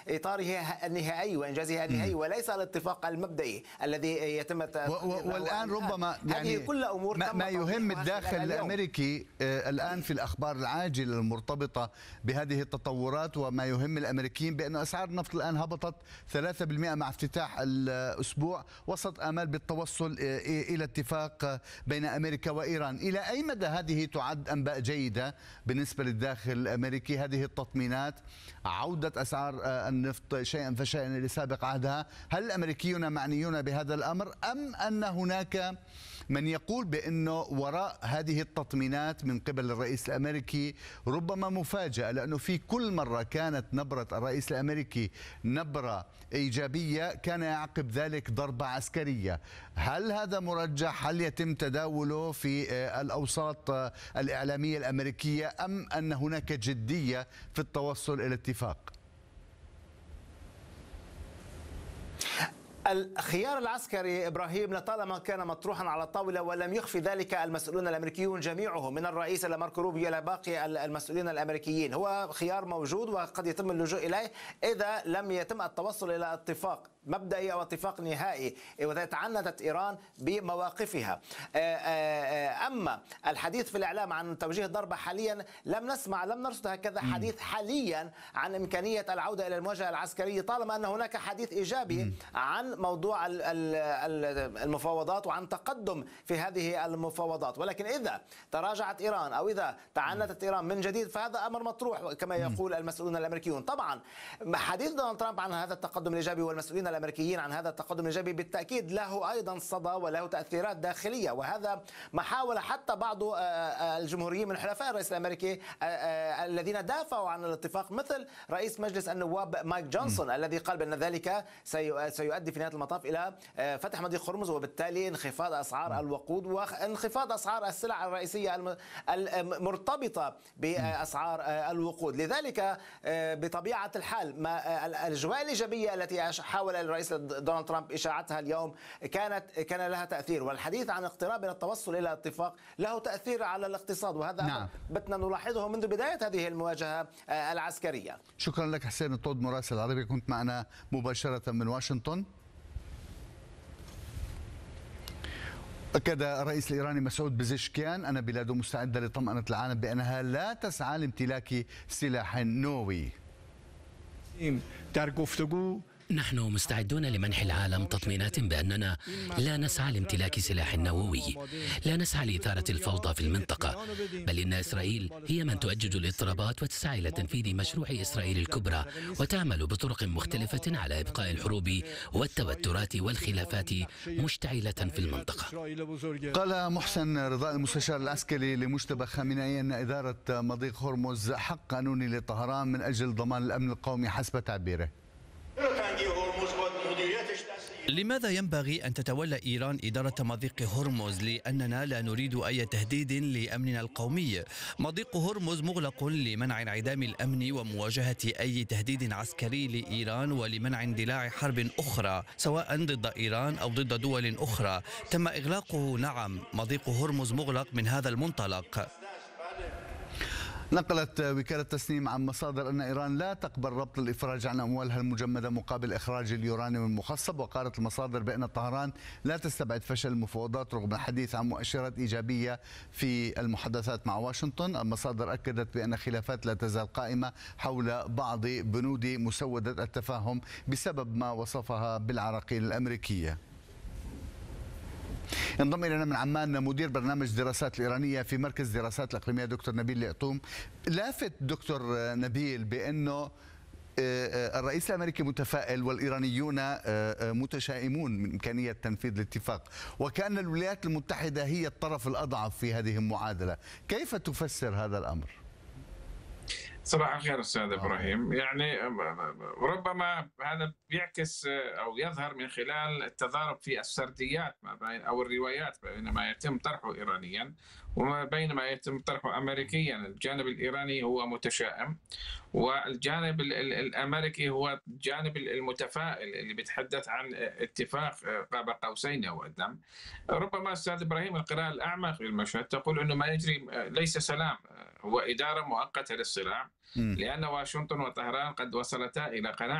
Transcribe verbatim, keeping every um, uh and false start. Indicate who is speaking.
Speaker 1: إطاره النهائي وإنجازه النهائي وليس الاتفاق المبدئي الذي يتم.
Speaker 2: والآن ربما يعني
Speaker 1: هذه كل أمور
Speaker 2: ما, ما يهم الداخل الأمريكي الآن في الأخبار العاجلة المرتبطة بهذه التطورات، وما يهم الأمريكيين بأن أسعار النفط الآن هبطت ثلاثة بالمئة مع افتتاح الأسبوع وسط آمال بالتوصل إلى اتفاق بين أمريكا وإيران. إلى أي مدى هذه تعد أنباء جيدة بالنسبة للداخل الأمريكي، هذه التطمينات، عودة أسعار النفط شيئا فشيئا لسابق عهدها؟ هل الأمريكيون معنيون بهذا الأمر أم أن هناك من يقول بأنه وراء هذه التطمينات من قبل الرئيس الأمريكي ربما مفاجأة، لأنه في كل مرة كانت نبرة الرئيس الأمريكي نبرة إيجابية كان يعقب ذلك ضربة عسكرية؟ هل هذا مرجح؟ هل يتم تداوله في الأوساط الإعلامية الأمريكية أم أن هناك جدية في التوصل إلى اتفاق؟
Speaker 1: الخيار العسكري إبراهيم لطالما كان مطروحا على الطاولة، ولم يخفي ذلك المسؤولون الأمريكيون جميعهم من الرئيس إلى ماركو روبيو إلى باقي المسؤولين الأمريكيين. هو خيار موجود وقد يتم اللجوء إليه إذا لم يتم التوصل إلى اتفاق مبدئي أو اتفاق نهائي وإذا تعنتت إيران بمواقفها. أما الحديث في الإعلام عن توجيه ضربة حاليا لم نسمع، لم نرصد هكذا حديث حاليا عن إمكانية العودة إلى المواجهة العسكرية، طالما أن هناك حديث إيجابي عن موضوع المفاوضات وعن تقدم في هذه المفاوضات. ولكن إذا تراجعت إيران أو إذا تعنتت إيران من جديد فهذا أمر مطروح كما يقول المسؤولون الأمريكيون. طبعا حديث دونالد ترامب عن هذا التقدم الإيجابي والمسؤولين الأمريكيين عن هذا التقدم الإيجابي بالتأكيد له أيضا صدى وله تأثيرات داخلية، وهذا ما حاول حتى بعض الجمهوريين من حلفاء الرئيس الأمريكي الذين دافعوا عن الاتفاق، مثل رئيس مجلس النواب مايك جونسون الذي قال بأن ذلك سيؤدي في نهاية المطاف إلى فتح مضيق هرمز وبالتالي انخفاض أسعار الوقود وانخفاض أسعار السلع الرئيسية المرتبطة بأسعار الوقود. لذلك بطبيعة الحال ما الأجواء الإيجابية التي حاول الرئيس دونالد ترامب إشاعتها اليوم كانت كان لها تأثير، والحديث عن اقتراب من التوصل إلى اتفاق له تأثير على الاقتصاد، وهذا نعم. بتنا نلاحظه منذ بداية هذه المواجهة العسكرية.
Speaker 2: شكرا لك حسين الطود مراسل العربي، كنت معنا مباشرة من واشنطن. أكد الرئيس الإيراني مسعود بزشكيان أن بلاده مستعدة لطمأنة العالم بأنها لا تسعى لامتلاك سلاح نووي.
Speaker 3: نحن مستعدون لمنح العالم تطمينات بأننا لا نسعى لامتلاك سلاح نووي، لا نسعى لإثارة الفوضى في المنطقة، بل إن إسرائيل هي من تؤجج الاضطرابات وتسعى إلى تنفيذ مشروع إسرائيل الكبرى وتعمل بطرق مختلفة على إبقاء الحروب والتوترات والخلافات مشتعلة في المنطقة.
Speaker 2: قال محسن رضاء المستشار العسكري لمجتبى خامنئي أن إدارة مضيق هرمز حق قانوني لطهران من أجل ضمان الأمن القومي حسب تعبيره.
Speaker 4: لماذا ينبغي أن تتولى إيران إدارة مضيق هرمز؟ لأننا لا نريد أي تهديد لأمننا القومي. مضيق هرمز مغلق لمنع انعدام الأمن ومواجهة أي تهديد عسكري لإيران ولمنع اندلاع حرب أخرى سواء ضد إيران أو ضد دول أخرى. تم إغلاقه، نعم، مضيق هرمز مغلق من هذا المنطلق.
Speaker 2: نقلت وكالة تسنيم عن مصادر أن إيران لا تقبل ربط الإفراج عن أموالها المجمدة مقابل إخراج اليورانيوم المخصب، وقالت المصادر بأن طهران لا تستبعد فشل المفاوضات رغم الحديث عن مؤشرات إيجابية في المحادثات مع واشنطن. المصادر أكدت بأن خلافات لا تزال قائمة حول بعض بنود مسودة التفاهم بسبب ما وصفها بالعراقيل الأمريكية. ينضم إلينا من عمان مدير برنامج دراسات الإيرانية في مركز دراسات الإقليمية دكتور نبيل العطوم. لافت دكتور نبيل بأنه الرئيس الأمريكي متفائل والإيرانيون متشائمون من إمكانية تنفيذ الاتفاق، وكأن الولايات المتحدة هي الطرف الأضعف في هذه المعادلة. كيف تفسر هذا الأمر؟
Speaker 5: صباح الخير أستاذ إبراهيم. يعني ربما هذا بيعكس أو يظهر من خلال التضارب في السرديات ما بين أو الروايات بين ما يتم طرحه إيرانيا وما بين ما يتم طرحه أمريكيا. الجانب الإيراني هو متشائم والجانب الأمريكي هو الجانب المتفائل اللي بيتحدث عن اتفاق قاب قوسين أو أدنى. ربما أستاذ إبراهيم القراءة الأعمق للمشهد تقول أنه ما يجري ليس سلام، هو إدارة مؤقتة للصراع، لأن واشنطن وطهران قد وصلتا إلى قناعة